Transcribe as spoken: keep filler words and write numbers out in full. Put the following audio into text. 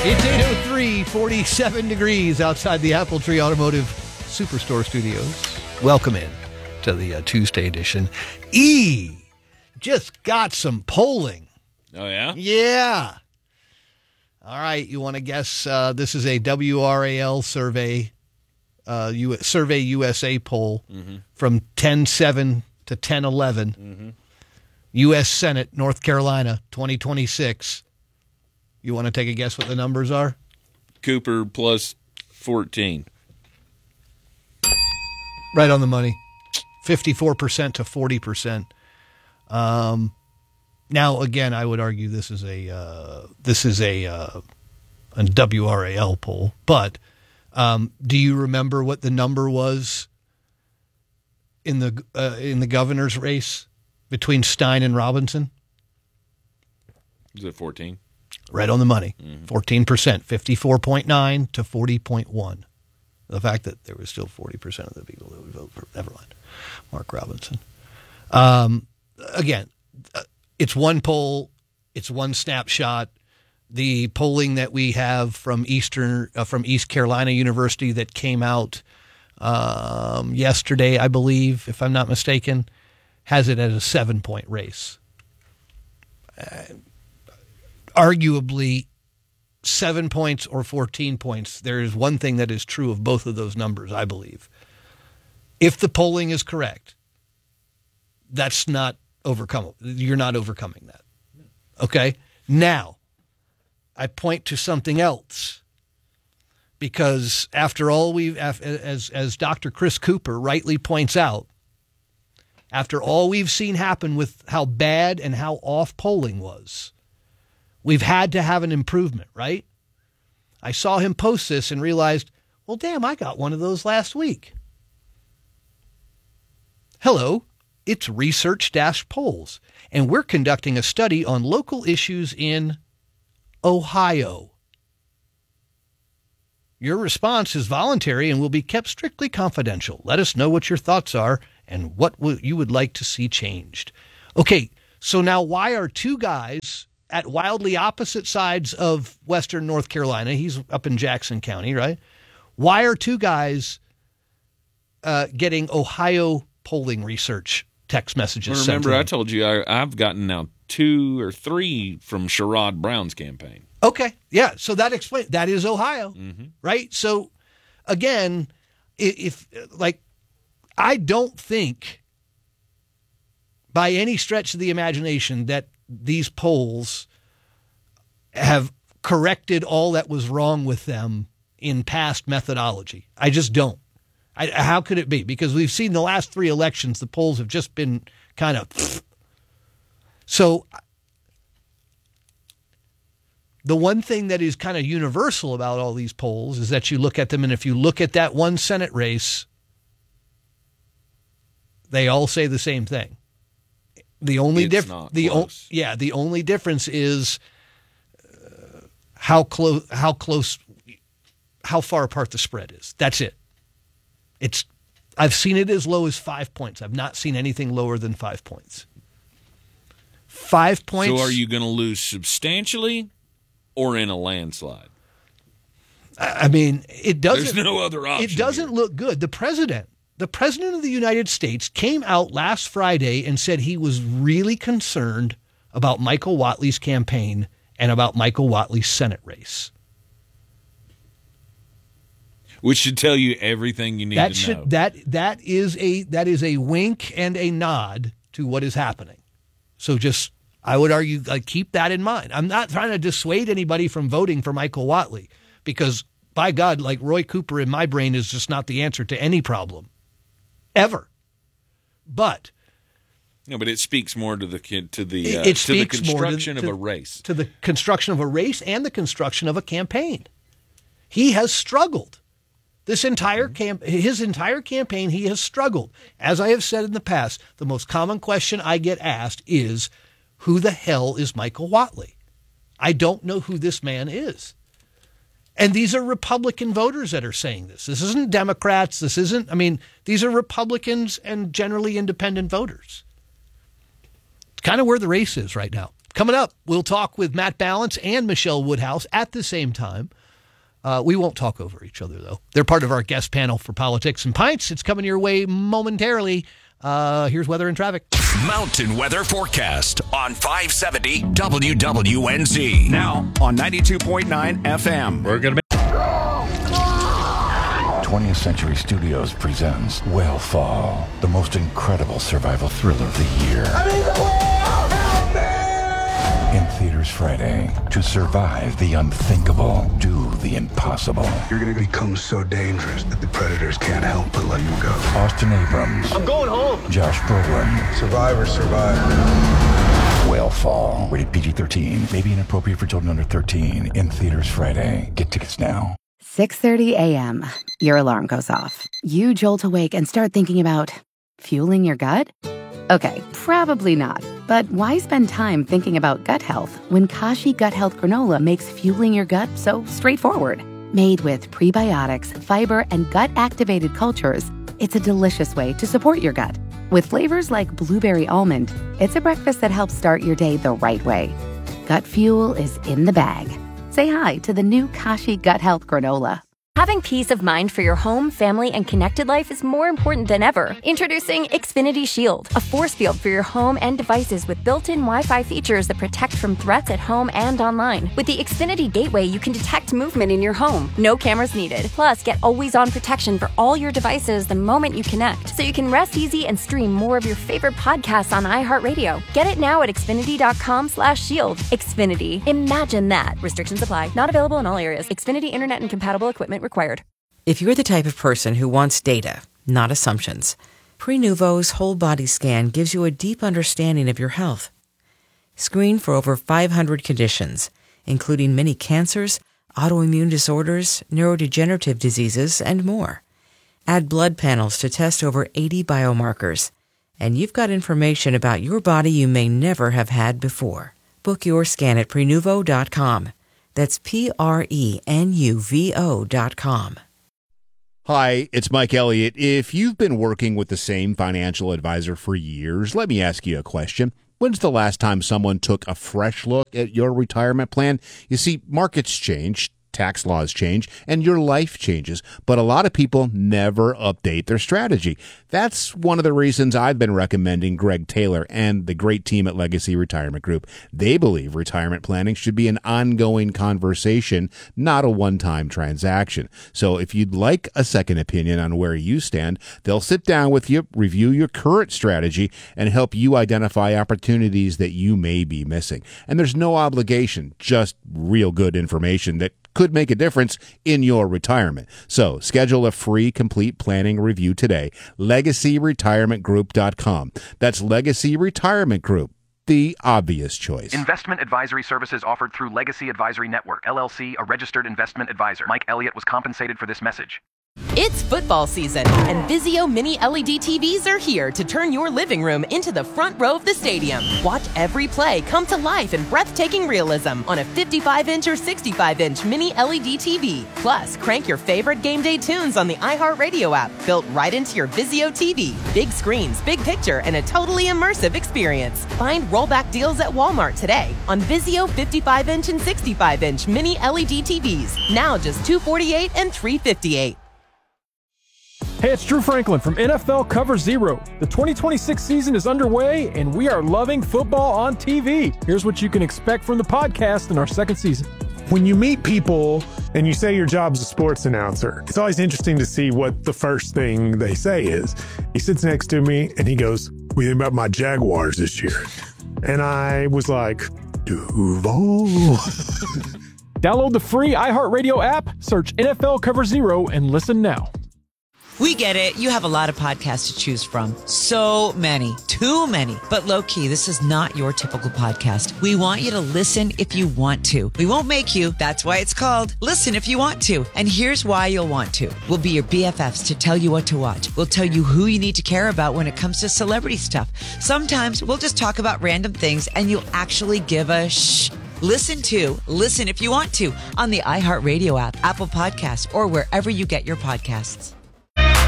It's eight oh three, forty-seven degrees outside the Apple Tree Automotive Superstore Studios. Welcome in to the uh, Tuesday edition. E just got some polling. Oh, yeah? Yeah. All right, you want to guess? Uh, this is a W R A L survey, uh, U- Survey U S A poll mm-hmm. from ten seven to ten eleven. Mm-hmm. U S Senate, North Carolina, twenty twenty-six. You want to take a guess what the numbers are? Cooper plus fourteen. Right on the money. fifty-four percent to forty percent. Um, now, again, I would argue this is a uh, this is a, uh, a W R A L poll. But um, do you remember what the number was in the uh, in the governor's race between Stein and Robinson? Is it fourteen? Right on the money. Mm-hmm. fourteen percent, fifty-four point nine to forty point one. The fact that there was still forty percent of the people that would vote for, never mind, Mark Robinson. Um, again, it's one poll, it's one snapshot. The polling that we have from Eastern, uh, from East Carolina University that came out um, yesterday, I believe, if I'm not mistaken, has it as a seven-point race. Uh, arguably, seven points or fourteen points, there is one thing that is true of both of those numbers, I believe. If the polling is correct, that's not overcomable. You're not overcoming that. Okay? Now, I point to something else. Because after all we've, as, as Doctor Chris Cooper rightly points out, after all we've seen happen with how bad and how off polling was, we've had to have an improvement, right? I saw him post this and realized, well, damn, I got one of those last week. Hello, it's Research Dash Polls, and we're conducting a study on local issues in Ohio. Your response is voluntary and will be kept strictly confidential. Let us know what your thoughts are and what you would like to see changed. Okay, so now why are two guys at wildly opposite sides of Western North Carolina? He's up in Jackson County, right? Why are two guys uh, getting Ohio polling research text messages well, sent? Remember, I told you I, I've gotten now two or three from Sherrod Brown's campaign. Okay, yeah. So that explains that is Ohio, mm-hmm. right? So again, if like, I don't think by any stretch of the imagination that these polls have corrected all that was wrong with them in past methodology. I just don't. I, how could it be? Because we've seen the last three elections, the polls have just been kind of. So the one thing that is kind of universal about all these polls is that you look at them, and if you look at that one Senate race, they all say the same thing. The only difference, the o- yeah, the only difference is uh, how close, how close, how far apart the spread is. That's it. It's, I've seen it as low as five points. I've not seen anything lower than five points. Five points. So, are you going to lose substantially, or in a landslide? I mean, it doesn't. There's no other option. It doesn't here. look good. The president. The president of the United States came out last Friday and said he was really concerned about Michael Whatley's campaign and about Michael Whatley's Senate race. Which should tell you everything you need that to should, know. That that is a that is a wink and a nod to what is happening. So just, I would argue, like, keep that in mind. I'm not trying to dissuade anybody from voting for Michael Whatley because, by God, like Roy Cooper in my brain is just not the answer to any problem. Ever. But no, but it speaks more to the to the uh, it to the speaks more construction to, of to, a race, to the construction of a race, and the construction of a campaign. He has struggled this entire mm-hmm. camp. His entire campaign, he has struggled. As I have said in the past, the most common question I get asked is, "Who the hell is Michael Whatley?" I don't know who this man is. And these are Republican voters that are saying this. This isn't Democrats. This isn't, I mean, these are Republicans and generally independent voters. It's kind of where the race is right now. Coming up, we'll talk with Matt Balance and Michelle Woodhouse at the same time. Uh, we won't talk over each other, though. They're part of our guest panel for Politics and Pints. It's coming your way momentarily. Uh, here's weather and traffic. Mountain weather forecast on five seventy W W N Z. Now on ninety-two point nine F M. We're going to be... twentieth Century Studios presents Whale Fall, the most incredible survival thriller of the year. I need the whale! Help me! In theaters Friday. To survive the unthinkable, do the impossible. You're going to become so dangerous that the predators can't help but let you go. Austin Abrams. I'm going home. Josh Brolin. Survivor, survivor. Whale Fall. Rated P G thirteen. May be inappropriate for children under thirteen. In theaters Friday. Get tickets now. six thirty a.m. Your alarm goes off. You jolt awake and start thinking about fueling your gut? Okay, probably not. But why spend time thinking about gut health when Kashi Gut Health Granola makes fueling your gut so straightforward? Made with prebiotics, fiber, and gut-activated cultures, it's a delicious way to support your gut. With flavors like blueberry almond, it's a breakfast that helps start your day the right way. Gut fuel is in the bag. Say hi to the new Kashi Gut Health Granola. Having peace of mind for your home, family, and connected life is more important than ever. Introducing Xfinity Shield, a force field for your home and devices with built-in Wi-Fi features that protect from threats at home and online. With the Xfinity Gateway, you can detect movement in your home. No cameras needed. Plus, get always-on protection for all your devices the moment you connect, so you can rest easy and stream more of your favorite podcasts on iHeartRadio. Get it now at Xfinity.com slash shield. Xfinity. Imagine that. Restrictions apply. Not available in all areas. Xfinity Internet and compatible equipment required. If you're the type of person who wants data, not assumptions, Prenuvo's whole body scan gives you a deep understanding of your health. Screen for over five hundred conditions, including many cancers, autoimmune disorders, neurodegenerative diseases, and more. Add blood panels to test over eighty biomarkers, and you've got information about your body you may never have had before. Book your scan at Prenuvo dot com. That's P R E N U V O dot com. Hi, it's Mike Elliott. If you've been working with the same financial advisor for years, let me ask you a question. When's the last time someone took a fresh look at your retirement plan? You see, markets change, tax laws change, and your life changes, but a lot of people never update their strategy. That's one of the reasons I've been recommending Greg Taylor and the great team at Legacy Retirement Group. They believe retirement planning should be an ongoing conversation, not a one-time transaction. So if you'd like a second opinion on where you stand, they'll sit down with you, review your current strategy, and help you identify opportunities that you may be missing. And there's no obligation, just real good information that could make a difference in your retirement. So schedule a free complete planning review today. Legacy Retirement Group dot com. That's Legacy Retirement Group, the obvious choice. Investment advisory services offered through Legacy Advisory Network, L L C, a registered investment advisor. Mike Elliott was compensated for this message. It's football season, and Vizio Mini L E D T Vs are here to turn your living room into the front row of the stadium. Watch every play come to life in breathtaking realism on a fifty-five inch or sixty-five inch Mini L E D T V. Plus, crank your favorite game day tunes on the iHeartRadio app, built right into your Vizio T V. Big screens, big picture, and a totally immersive experience. Find rollback deals at Walmart today on Vizio fifty-five inch and sixty-five inch Mini L E D T Vs. Now just two hundred forty-eight dollars and three hundred fifty-eight dollars. Hey, it's Drew Franklin from N F L Cover Zero. The twenty twenty-six season is underway, and we are loving football on T V. Here's what you can expect from the podcast in our second season. When you meet people and you say your job's a sports announcer, it's always interesting to see what the first thing they say is. He sits next to me, and he goes, "What do you think about my Jaguars this year?" And I was like, Duval. Download the free iHeartRadio app, search N F L Cover Zero, and listen now. We get it. You have a lot of podcasts to choose from. So many. Too many. But low-key, this is not your typical podcast. We want you to listen if you want to. We won't make you. That's why it's called Listen If You Want To. And here's why you'll want to. We'll be your B F Fs to tell you what to watch. We'll tell you who you need to care about when it comes to celebrity stuff. Sometimes we'll just talk about random things and you'll actually give a shh. Listen to Listen If You Want To on the iHeartRadio app, Apple Podcasts, or wherever you get your podcasts.